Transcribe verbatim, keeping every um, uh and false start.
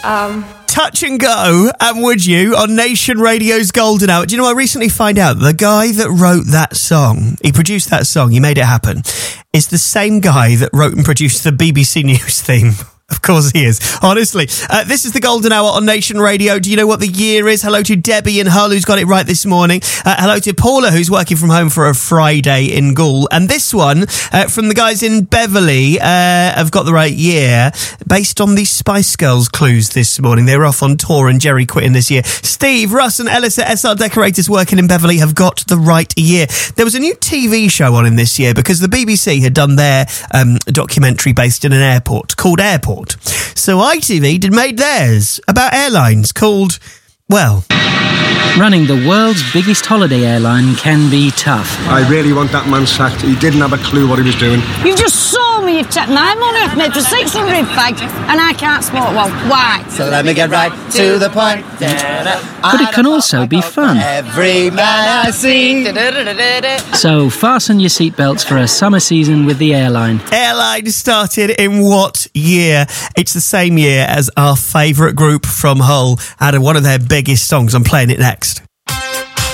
Um... Touch and Go, and Would You, on Nation Radio's Golden Hour. Do you know, I recently find out the guy that wrote that song, he produced that song, he made it happen, is the same guy that wrote and produced the B B C News theme. Of course he is, honestly. Uh, this is the Golden Hour on Nation Radio. Do you know what the year is? Hello to Debbie in Hull, who's got it right this morning. Uh, hello to Paula, who's working from home for a Friday in Gaul. And this one, uh, from the guys in Beverley, uh, have got the right year, based on the Spice Girls clues this morning. They were off on tour and Jerry quitting this year. Steve, Russ and Ellis at S R Decorators working in Beverley have got the right year. There was a new T V show on in this year because the B B C had done their um, documentary based in an airport called Airport. So I T V did made theirs about airlines called, well... Running the world's biggest holiday airline can be tough. I really want that man sacked. He didn't have a clue what he was doing. You just saw me. You've taken my money off me for six hundred fags and I can't smoke one. Why? So let me get right to the point. But it can also be fun. Every man I see. So fasten your seatbelts for a summer season with the airline. Airline started in what year? It's the same year as our favourite group from Hull had one of their biggest songs. I'm playing it next.